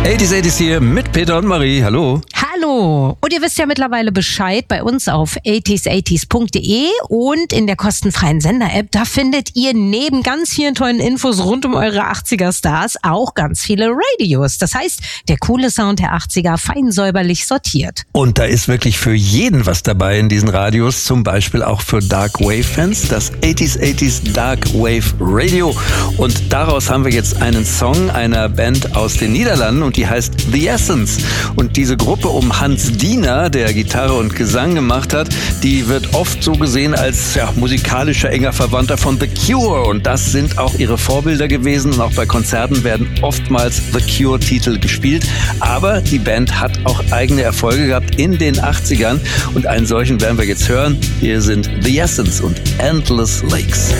80s hier mit Peter und Marie. Hallo. Hallo. Und ihr wisst ja mittlerweile Bescheid bei uns auf 80s80s.de und in der kostenfreien Sender-App. Da findet ihr neben ganz vielen tollen Infos rund um eure 80er-Stars auch ganz viele Radios. Das heißt, der coole Sound der 80er fein säuberlich sortiert. Und da ist wirklich für jeden was dabei in diesen Radios. Zum Beispiel auch für Dark Wave-Fans. Das 80s Dark Wave Radio. Und daraus haben wir jetzt einen Song einer Band aus den Niederlanden. Und die heißt The Essence. Und diese Gruppe um Hans Diener, der Gitarre und Gesang gemacht hat, die wird oft so gesehen als musikalischer enger Verwandter von The Cure. Und das sind auch ihre Vorbilder gewesen. Und auch bei Konzerten werden oftmals The Cure-Titel gespielt. Aber die Band hat auch eigene Erfolge gehabt in den 80ern. Und einen solchen werden wir jetzt hören. Hier sind The Essence und Endless Lakes.